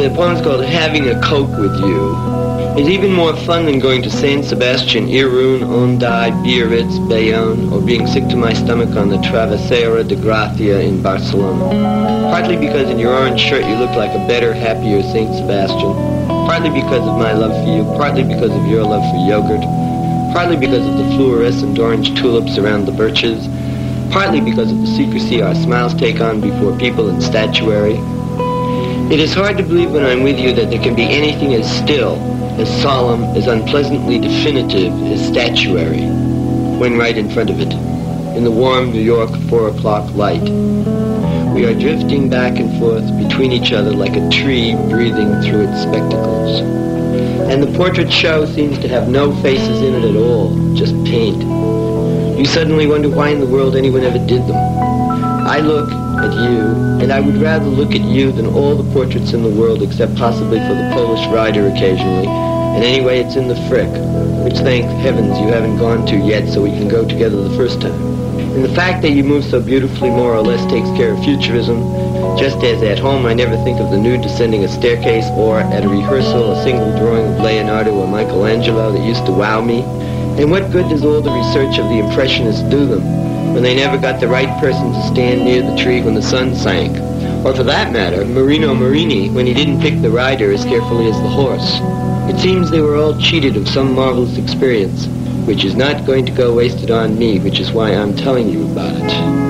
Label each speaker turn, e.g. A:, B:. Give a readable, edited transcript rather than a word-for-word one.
A: The poem's called Having a Coke with You. It's even more fun than going to San Sebastian, Irun, Onday, Biarritz, Bayonne, or being sick to my stomach on the Travesera de Gracia in Barcelona. Partly because in your orange shirt you look like a better, happier Saint Sebastian. Partly because of my love for you. Partly because of your love for yogurt. Partly because of the fluorescent orange tulips around the birches. Partly because of the secrecy our smiles take on before people and statuary. It is hard to believe when I'm with you that there can be anything as still, as solemn, as unpleasantly definitive as statuary, when right in front of it, in the warm New York 4 o'clock light. We are drifting back and forth between each other like a tree breathing through its spectacles. And the portrait show seems to have no faces in it at all, just paint. You suddenly wonder why in the world anyone ever did them. I look at you, and I would rather look at you than all the portraits in the world except possibly for the Polish rider occasionally. And anyway, it's in the Frick, which thank heavens you haven't gone to yet so we can go together the first time. And the fact that you move so beautifully more or less takes care of futurism, just as at home I never think of the nude descending a staircase or at a rehearsal a single drawing of Leonardo or Michelangelo that used to wow me. And what good does all the research of the Impressionists do them when they never got the right person to stand near the tree when the sun sank? Or for that matter, Marino Marini, when he didn't pick the rider as carefully as the horse. It seems they were all cheated of some marvelous experience, which is not going to go wasted on me, which is why I'm telling you about it.